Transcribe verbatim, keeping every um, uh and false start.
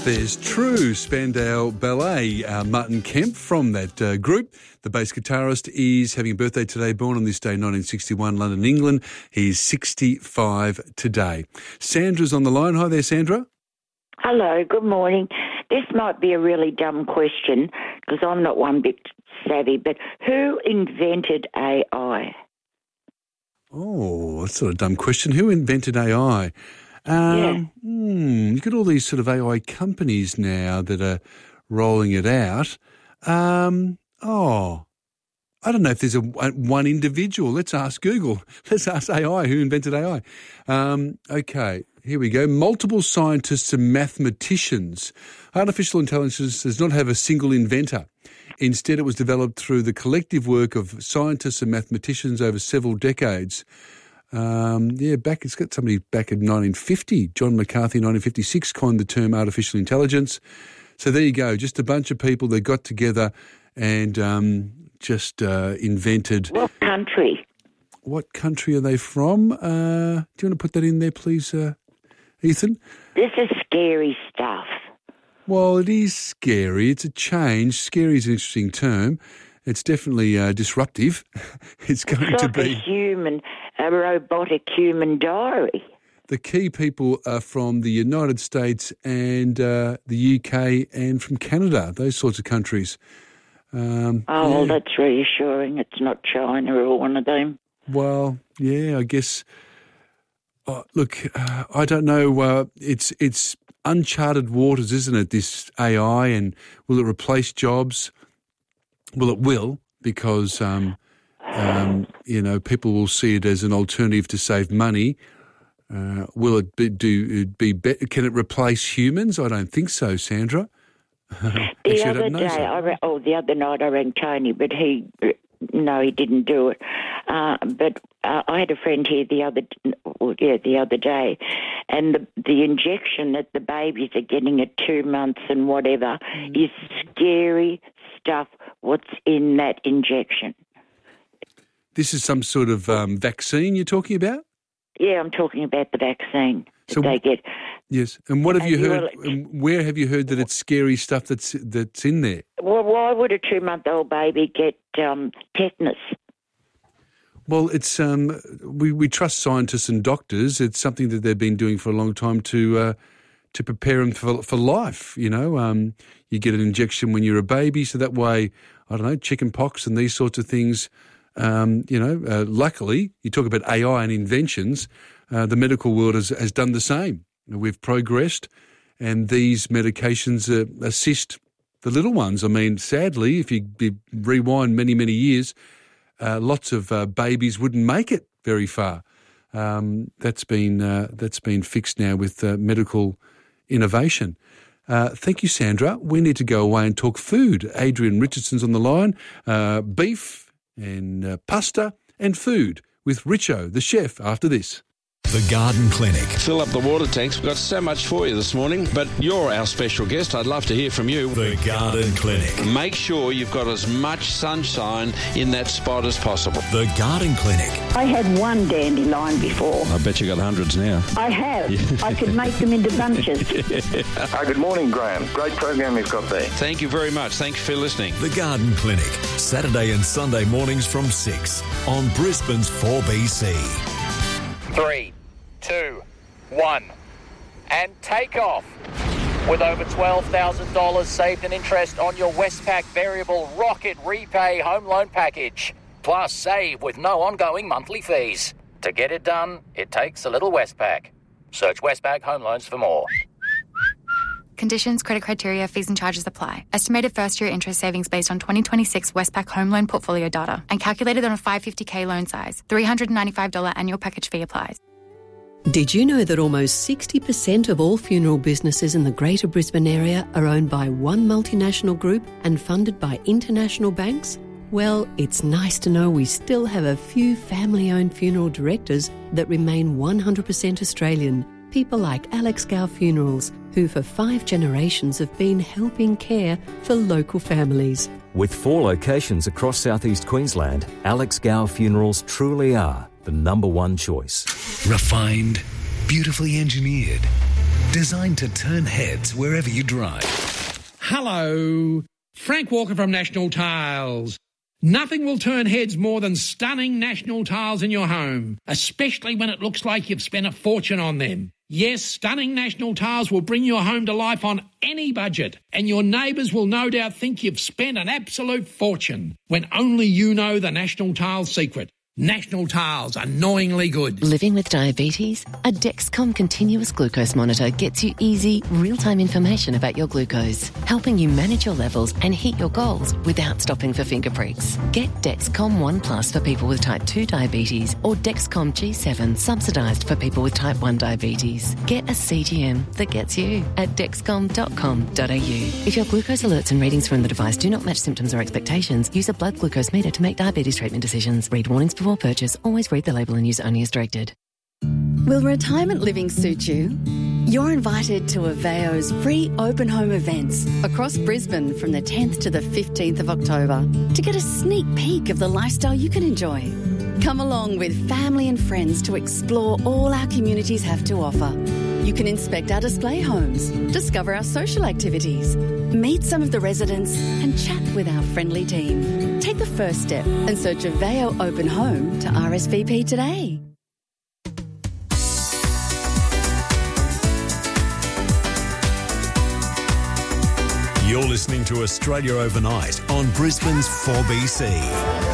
There's True, Spandau Ballet. Uh, Martin Kemp from that uh, group, the bass guitarist, is having a birthday today, born on this day, nineteen sixty-one, London, England. He's sixty-five today. Sandra's on the line. Hi there, Sandra. Hello, good morning. This might be a really dumb question because I'm not one bit savvy, but who invented A I? Oh, that's sort of a dumb question. Who invented A I? Um, yeah. Hmm, you've got all these sort of A I companies now that are rolling it out. Um, oh, I don't know if there's a one individual. Let's ask Google. Let's ask A I who invented A I. Um, okay, here we go. Multiple scientists and mathematicians. Artificial intelligence does not have a single inventor. Instead, it was developed through the collective work of scientists and mathematicians over several decades. Um, yeah, back it's got somebody back in nineteen fifty. John McCarthy, nineteen fifty-six, coined the term artificial intelligence. So there you go, just a bunch of people that got together and um, just uh, invented. What country? What country are they from? Uh, do you want to put that in there, please, uh, Ethan? This is scary stuff. Well, it is scary. It's a change. Scary is an interesting term. It's definitely uh, disruptive. It's going it's to like be a human, a robotic human diary. The key people are from the United States and uh, the U K and from Canada, those sorts of countries. Um, oh, yeah. well, that's reassuring. It's not China or one of them. Well, yeah, I guess. Oh, look, uh, I don't know. Uh, it's it's uncharted waters, isn't it? This A I, and will it replace jobs? Well, it will, because, um, um, you know, people will see it as an alternative to save money. Uh, will it be, do it be, be? Can it replace humans? I don't think so, Sandra. The Actually, other I don't know day, so. I ra- oh, the other night I rang Tony, but he, no, he didn't do it. Uh, but uh, I had a friend here the other, well, yeah, the other day, and the the injection that the babies are getting at two months and whatever mm. is scary stuff. What's in that injection? This is some sort of um, vaccine you're talking about? Yeah, I'm talking about the vaccine that so, they get. Yes, and what have and you you heard? will, where have you heard that it's scary stuff that's that's in there? Well, why would a two-month-old baby get um, tetanus? Well, it's um, we we trust scientists and doctors. It's something that they've been doing for a long time to uh, to prepare them for for life. You know, um, you get an injection when you're a baby, so that way, I don't know, chicken pox and these sorts of things. Um, you know, uh, luckily, you talk about A I and inventions. Uh, the medical world has, has done the same. We've progressed, and these medications uh, assist the little ones. I mean, sadly, if you, you rewind many, many years, uh, lots of uh, babies wouldn't make it very far. Um, that's been uh, that's been fixed now with uh, medical innovation. Uh, thank you, Sandra. We need to go away and talk food. Adrian Richardson's on the line. Uh, beef and uh, pasta and food with Richo, the chef, after this. The Garden Clinic. Fill up the water tanks. We've got so much for you this morning, but you're our special guest. I'd love to hear from you. The Garden Clinic. Make sure you've got as much sunshine in that spot as possible. The Garden Clinic. I had one dandelion before. I bet you got hundreds now. I have. I could make them into bunches. Hi, good morning, Graham. Great program you've got there. Thank you very much. Thanks for listening. The Garden Clinic. Saturday and Sunday mornings from six on Brisbane's four B C. Three, two, one, and take off. With over twelve thousand dollars saved in interest on your Westpac Variable Rocket Repay Home Loan Package. Plus, save with no ongoing monthly fees. To get it done, it takes a little Westpac. Search Westpac Home Loans for more. Conditions, credit criteria, fees and charges apply. Estimated first-year interest savings based on twenty twenty-six Westpac home loan portfolio data and calculated on a five hundred fifty thousand loan size. three hundred ninety-five dollars annual package fee applies. Did you know that almost sixty percent of all funeral businesses in the Greater Brisbane area are owned by one multinational group and funded by international banks? Well, it's nice to know we still have a few family-owned funeral directors that remain one hundred percent Australian. People like Alex Gow Funerals, who for five generations have been helping care for local families. With four locations across southeast Queensland, Alex Gow Funerals truly are the number one choice. Refined, beautifully engineered, Designed to turn heads wherever you drive. Hello, Frank Walker from National Tiles. Nothing will turn heads more than stunning National Tiles in your home, especially when it looks like you've spent a fortune on them. Yes, stunning National Tiles will bring your home to life on any budget, and your neighbours will no doubt think you've spent an absolute fortune, when only you know the National Tiles secret. National Tiles, annoyingly good. Living with diabetes? A Dexcom continuous glucose monitor gets you easy, real-time information about your glucose, helping you manage your levels and hit your goals without stopping for finger pricks. Get Dexcom One Plus for people with type two diabetes or Dexcom G seven subsidised for people with type one diabetes. Get a C G M that gets you at dexcom dot com dot a u. If your glucose alerts and readings from the device do not match symptoms or expectations, use a blood glucose meter to make diabetes treatment decisions. Read warnings before purchase. Always read the label and use only as directed. Will retirement living suit you? You're invited to Aveo's free open home events across Brisbane from the tenth to the fifteenth of October to get a sneak peek of the lifestyle you can enjoy. Come along with family and friends to explore all our communities have to offer. You can inspect our display homes, discover our social activities, meet some of the residents and chat with our friendly team. Take the first step and search Aveo Open Home to R S V P today. You're listening to Australia Overnight on Brisbane's four B C.